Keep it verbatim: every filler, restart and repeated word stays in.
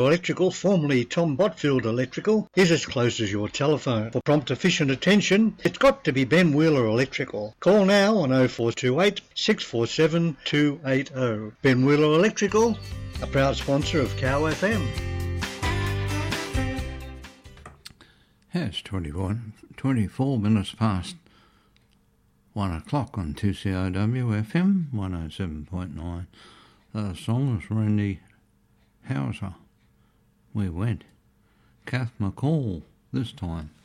Electrical, formerly Tom Botfield Electrical, is as close as your telephone. For prompt, efficient attention, it's got to be Ben Wheeler Electrical. Call now on oh four two eight, six four seven, two eight oh. Ben Wheeler Electrical, a proud sponsor of Cow F M. Yeah, it's twenty-one, twenty-four minutes past one o'clock on two C O W F M one oh seven point nine. The song was Randy Houser. We went. Kath McCall this time.